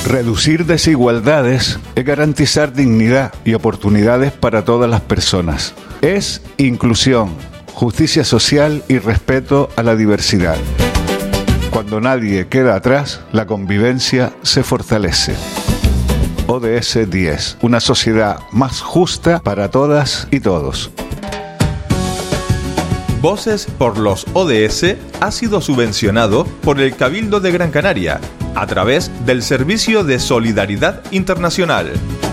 Reducir desigualdades es garantizar dignidad y oportunidades para todas las personas. Es inclusión, justicia social y respeto a la diversidad. Cuando nadie queda atrás, la convivencia se fortalece. ODS 10. Una sociedad más justa para todas y todos. Voces por los ODS ha sido subvencionado por el Cabildo de Gran Canaria a través del Servicio de Solidaridad Internacional.